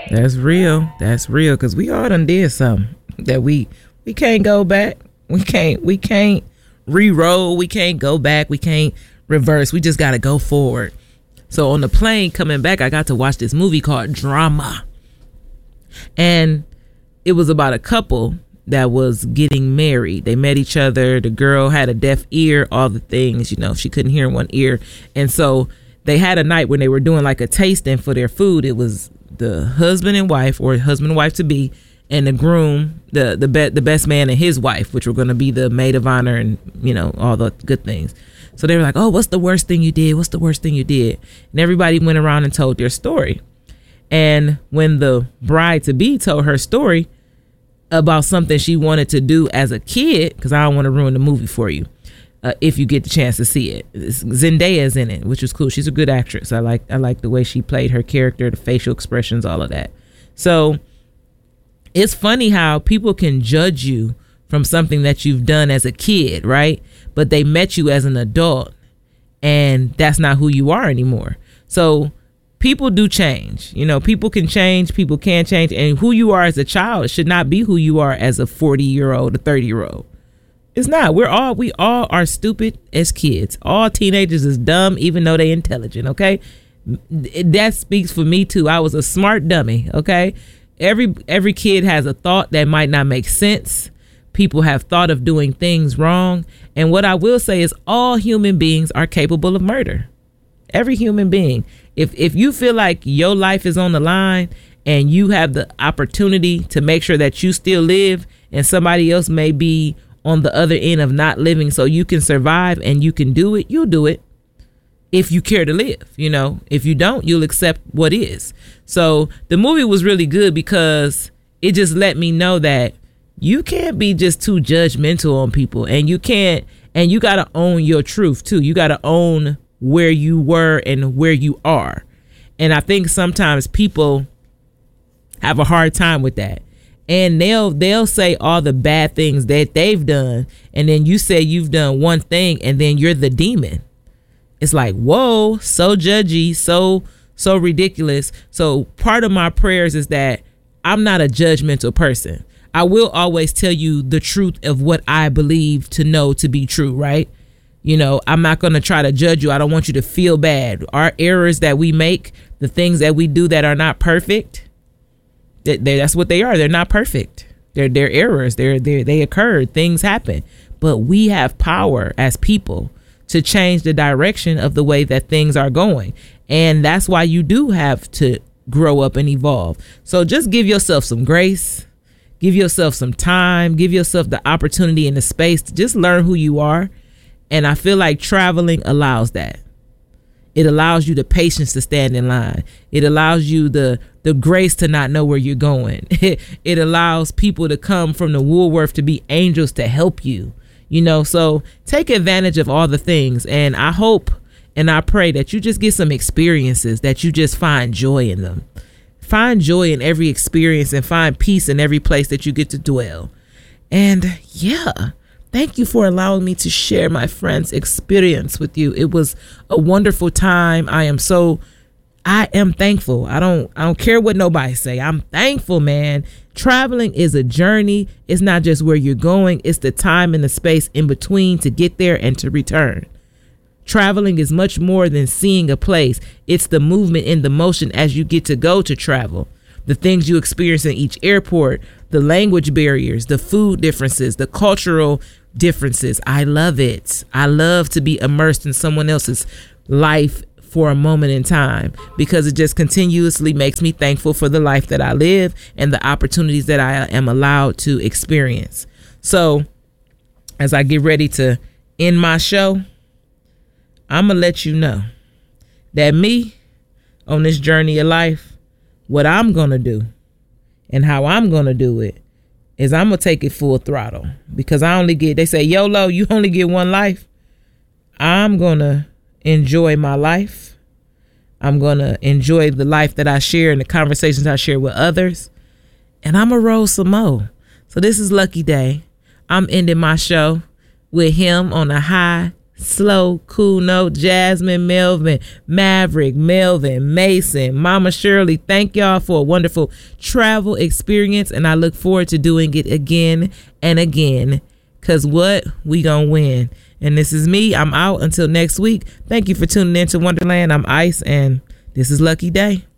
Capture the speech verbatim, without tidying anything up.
That's real. That's real. Cause we all done did something that we we can't go back. We can't we can't re-roll. We can't go back. We can't reverse. We just gotta go forward. So on the plane coming back, I got to watch this movie called Drama. And it was about a couple that was getting married. They met each other. The girl had a deaf ear, all the things, you know, she couldn't hear in one ear. And so they had a night when they were doing like a tasting for their food. It was the husband and wife, or husband and wife to be, and the groom, the the, be- the best man and his wife, which were going to be the maid of honor and, you know, all the good things. So they were like, oh, what's the worst thing you did? What's the worst thing you did? And everybody went around and told their story. And when the bride to be told her story about something she wanted to do as a kid, because I don't want to ruin the movie for you, uh, if you get the chance to see it. It's, Zendaya's in it, which was cool. She's a good actress. I like I like the way she played her character, the facial expressions, all of that. So it's funny how people can judge you from something that you've done as a kid, right? But they met you as an adult, and that's not who you are anymore. So people do change. You know, people can change, people can change, and who you are as a child should not be who you are as a forty year old, a thirty year old. It's not. We're all, we all are stupid as kids. All teenagers is dumb, even though they intelligent. Okay. That speaks for me too. I was a smart dummy. Okay. Every, every kid has a thought that might not make sense. People have thought of doing things wrong. And what I will say is all human beings are capable of murder. Every human being. If if you feel like your life is on the line and you have the opportunity to make sure that you still live and somebody else may be on the other end of not living so you can survive and you can do it, you'll do it. If you care to live, you know, if you don't, you'll accept what is. So the movie was really good because it just let me know that you can't be just too judgmental on people, and you can't, and you got to own your truth too. You got to own where you were and where you are. And I think sometimes people have a hard time with that. And they'll they'll say all the bad things that they've done, and then you say you've done one thing, and then you're the demon. It's like, whoa, so judgy, so so ridiculous. So part of my prayers is that I'm not a judgmental person. I will always tell you the truth of what I believe to know to be true, right? You know, I'm not going to try to judge you. I don't want you to feel bad. Our errors that we make, the things that we do that are not perfect, that that's what they are. They're not perfect. They're they're errors. They're they they occurred. Things happen. But we have power as people to change the direction of the way that things are going. And that's why you do have to grow up and evolve. So just give yourself some grace. Give yourself some time. Give yourself the opportunity and the space to just learn who you are. And I feel like traveling allows that. It allows you the patience to stand in line. It allows you the the grace to not know where you're going. It, it allows people to come from the Woolworth to be angels to help you. You know, so take advantage of all the things. And I hope and I pray that you just get some experiences, that you just find joy in them. Find joy in every experience and find peace in every place that you get to dwell. And yeah. Thank you for allowing me to share my friend's experience with you. It was a wonderful time. I am so, I am thankful. I don't, I don't care what nobody say. I'm thankful, man. Traveling is a journey. It's not just where you're going. It's the time and the space in between to get there and to return. Traveling is much more than seeing a place. It's the movement and the motion as you get to go to travel. The things you experience in each airport, the language barriers, the food differences, the cultural differences. I love it. I love to be immersed in someone else's life for a moment in time, because it just continuously makes me thankful for the life that I live and the opportunities that I am allowed to experience. So as I get ready to end my show, I'm going to let you know that me on this journey of life, what I'm going to do and how I'm going to do it is I'm going to take it full throttle, because I only get, they say, YOLO, you only get one life. I'm going to enjoy my life. I'm going to enjoy the life that I share and the conversations I share with others. And I'm going to roll some more. So this is Lucky Day. I'm ending my show with him on a high Slow, Cool Note, Jasmine, Melvin, Maverick, Melvin, Mason, Mama Shirley. Thank y'all for a wonderful travel experience, and I look forward to doing it again and again. Cause what? We gonna win. And this is me. I'm out until next week. Thank you for tuning in to Wonderland. I'm Ice, and this is Lucky Day.